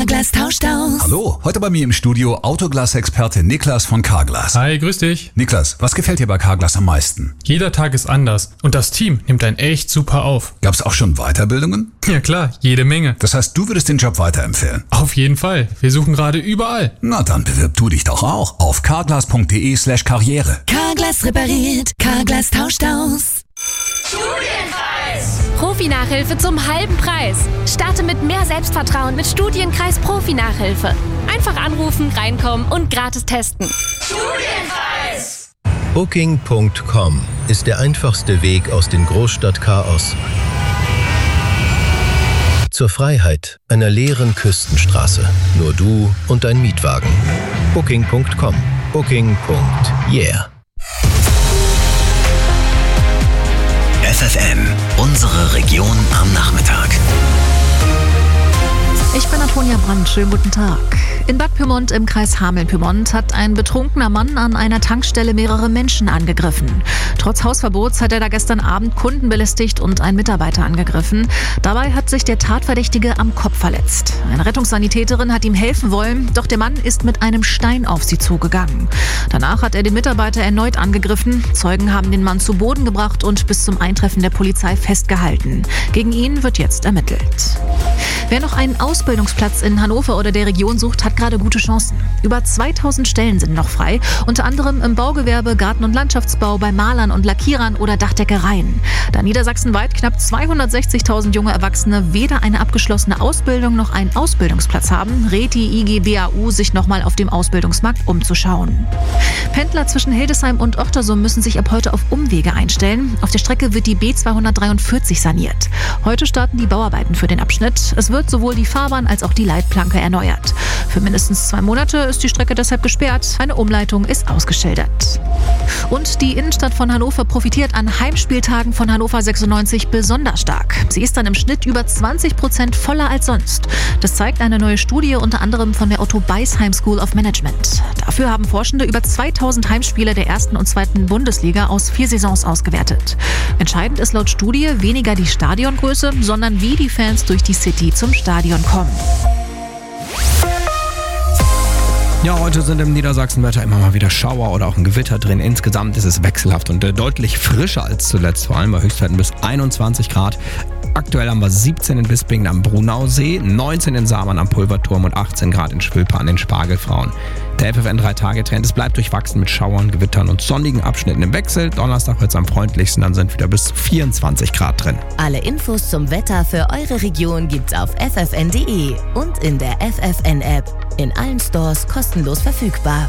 Carglass tauscht aus. Hallo, heute bei mir im Studio Autoglas-Experte Niklas von Carglass. Hi, grüß dich. Niklas, was gefällt dir bei Carglass am meisten? Jeder Tag ist anders und das Team nimmt einen echt super auf. Gab's auch schon Weiterbildungen? Ja klar, jede Menge. Das heißt, du würdest den Job weiterempfehlen? Auf jeden Fall. Wir suchen gerade überall. Na dann bewirb du dich doch auch auf carglass.de/karriere. Carglass repariert, Carglass tauscht aus. Studienkreis! Profi-Nachhilfe zum halben Preis. Starte mit mehr Selbstvertrauen mit Studienkreis Profi-Nachhilfe. Einfach anrufen, reinkommen und gratis testen. Studienkreis! Booking.com ist der einfachste Weg aus dem Großstadtchaos zur Freiheit einer leeren Küstenstraße. Nur du und dein Mietwagen. Booking.com. Booking.yeah. FFN, unsere Region am Nachmittag. Ich bin Antonia Brandt, schönen guten Tag. In Bad Pyrmont im Kreis Hameln-Pyrmont hat ein betrunkener Mann an einer Tankstelle mehrere Menschen angegriffen. Trotz Hausverbots hat er da gestern Abend Kunden belästigt und einen Mitarbeiter angegriffen. Dabei hat sich der Tatverdächtige am Kopf verletzt. Eine Rettungssanitäterin hat ihm helfen wollen, doch der Mann ist mit einem Stein auf sie zugegangen. Danach hat er den Mitarbeiter erneut angegriffen. Zeugen haben den Mann zu Boden gebracht und bis zum Eintreffen der Polizei festgehalten. Gegen ihn wird jetzt ermittelt. Wer noch einen Ausbildungsplatz in Hannover oder der Region sucht, hat gerade gute Chancen. Über 2000 Stellen sind noch frei, unter anderem im Baugewerbe, Garten- und Landschaftsbau, bei Malern und Lackierern oder Dachdeckereien. Da niedersachsenweit knapp 260.000 junge Erwachsene weder eine abgeschlossene Ausbildung noch einen Ausbildungsplatz haben, rät die IG BAU, sich nochmal auf dem Ausbildungsmarkt umzuschauen. Pendler zwischen Hildesheim und Ochtersum müssen sich ab heute auf Umwege einstellen. Auf der Strecke wird die B243 saniert. Heute starten die Bauarbeiten für den Abschnitt. Es wird sowohl die Fahrbahn als auch die Leitplanke erneuert. Für mindestens 2 Monate ist die Strecke deshalb gesperrt. Eine Umleitung ist ausgeschildert. Und die Innenstadt von Hannover profitiert an Heimspieltagen von Hannover 96 besonders stark. Sie ist dann im Schnitt über 20% voller als sonst. Das zeigt eine neue Studie unter anderem von der Otto Beisheim School of Management. Dafür haben Forschende über 2000 Heimspiele der 1. und 2. Bundesliga aus 4 Saisons ausgewertet. Entscheidend ist laut Studie weniger die Stadiongröße, sondern wie die Fans durch die City zum Stadion kommen. Ja, heute sind im Niedersachsenwetter immer mal wieder Schauer oder auch ein Gewitter drin. Insgesamt ist es wechselhaft und deutlich frischer als zuletzt, vor allem bei Höchstwerten bis 21 Grad. Aktuell haben wir 17 in Bispingen am Brunausee, 19 in Samern am Pulverturm und 18 Grad in Schwilpe an den Spargelfrauen. Der FFN 3-Tage-Trend, es bleibt durchwachsen mit Schauern, Gewittern und sonnigen Abschnitten im Wechsel. Donnerstag wird es am freundlichsten, dann sind wieder bis zu 24 Grad drin. Alle Infos zum Wetter für eure Region gibt's auf ffn.de und in der FFN-App. In allen Stores kostenlos verfügbar.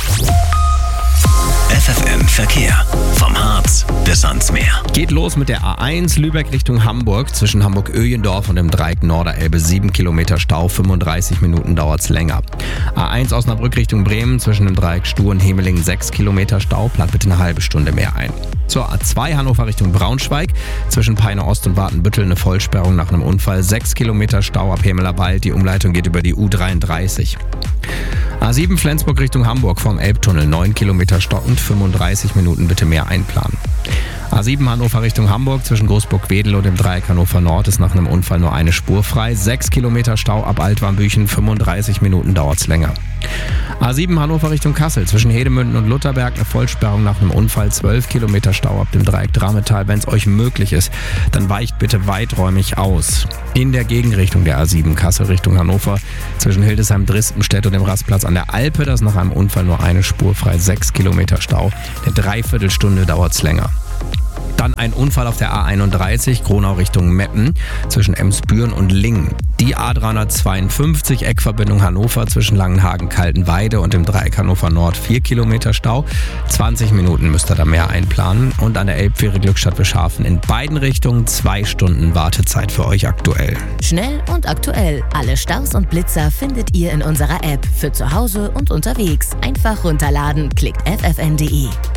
FFN Verkehr. Vom Harz bis ans Meer. Geht los mit der A1 Lübeck Richtung Hamburg. Zwischen Hamburg-Öjendorf und dem Dreieck Norderelbe 7 Kilometer Stau, 35 Minuten dauert's länger. A1 Osnabrück Richtung Bremen zwischen dem Dreieck Stuhr und Hemelingen 6 Kilometer Stau, plant bitte eine halbe Stunde mehr ein. Zur A2 Hannover Richtung Braunschweig. Zwischen Peine Ost und Wartenbüttel eine Vollsperrung nach einem Unfall, 6 Kilometer Stau ab Hemelerwald. Die Umleitung geht über die U33. A7 Flensburg Richtung Hamburg vom Elbtunnel 9 Kilometer stockend, 35 Minuten bitte mehr einplanen. A7 Hannover Richtung Hamburg zwischen Großburg-Wedel und dem Dreieck Hannover Nord ist nach einem Unfall nur eine Spur frei. 6 Kilometer Stau ab Altwarmbüchen, 35 Minuten dauert's länger. A7 Hannover Richtung Kassel zwischen Hedemünden und Lutherberg eine Vollsperrung nach einem Unfall, 12 Kilometer Stau ab dem Dreieck Drametal. Wenn es euch möglich ist, dann weicht bitte weiträumig aus. In der Gegenrichtung der A7 Kassel Richtung Hannover zwischen Hildesheim, Drispenstedt und dem Rastplatz an der Alpe, das ist nach einem Unfall nur eine Spur frei, 6 Kilometer Stau. Eine Dreiviertelstunde dauert's länger. Dann ein Unfall auf der A31, Gronau Richtung Meppen, zwischen Emsbüren und Lingen. Die A352, Eckverbindung Hannover zwischen Langenhagen, Kaltenweide und dem Dreieck Hannover Nord 4 Kilometer Stau. 20 Minuten müsst ihr da mehr einplanen. Und an der Elbfähre Glückstadt Bischhafen in beiden Richtungen 2 Stunden Wartezeit für euch aktuell. Schnell und aktuell. Alle Staus und Blitzer findet ihr in unserer App. Für zu Hause und unterwegs. Einfach runterladen, klickt ffn.de.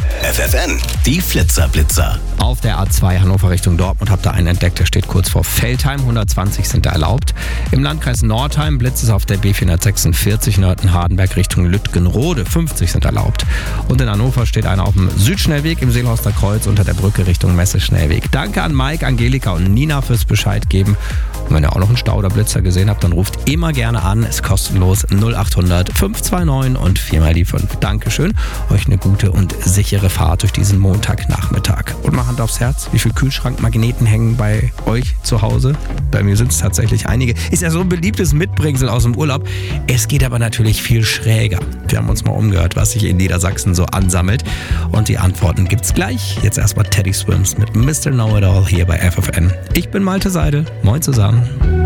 FFN, die Flitzer-Blitzer. Auf der A2 Hannover Richtung Dortmund habt ihr einen entdeckt, der steht kurz vor Veltheim. 120 sind da erlaubt. Im Landkreis Nordheim blitzt es auf der B446 Nörten-Hardenberg Richtung Lütgenrode. 50 sind erlaubt. Und in Hannover steht einer auf dem Südschnellweg im Seelhorster Kreuz unter der Brücke Richtung Messe-Schnellweg. Danke an Mike, Angelika und Nina fürs Bescheid geben. Und wenn ihr auch noch einen Stau oder Blitzer gesehen habt, dann ruft immer gerne an. Ist kostenlos 0800 529 und 4 die 5. Dankeschön. Euch eine gute und sichere Fahrt durch diesen Montagnachmittag. Und mal Hand aufs Herz, wie viele Kühlschrankmagneten hängen bei euch zu Hause? Bei mir sind es tatsächlich einige. Ist ja so ein beliebtes Mitbringsel aus dem Urlaub. Es geht aber natürlich viel schräger. Wir haben uns mal umgehört, was sich in Niedersachsen so ansammelt. Und die Antworten gibt's gleich. Jetzt erstmal Teddy Swims mit Mr. Know-It-All hier bei FFN. Ich bin Malte Seidel. Moin zusammen.